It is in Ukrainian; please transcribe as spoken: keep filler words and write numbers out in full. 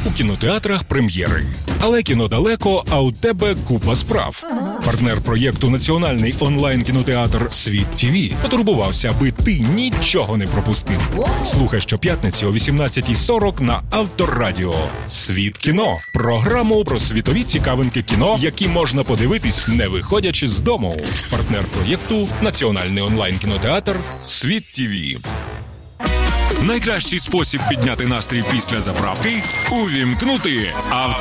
У кінотеатрах прем'єри. Але кіно далеко, а у тебе купа справ. Партнер проєкту «Національний онлайн-кінотеатр Світ ТІВІ» потурбувався, аби ти нічого не пропустив. Слухай щоп'ятниці о вісімнадцятій сорок на Авторадіо. «Світ кіно» – програму про світові цікавинки кіно, які можна подивитись, не виходячи з дому. Партнер проєкту «Національний онлайн-кінотеатр Світ ТІВІ». Найкращий спосіб підняти настрій після заправки – увімкнути «Авто».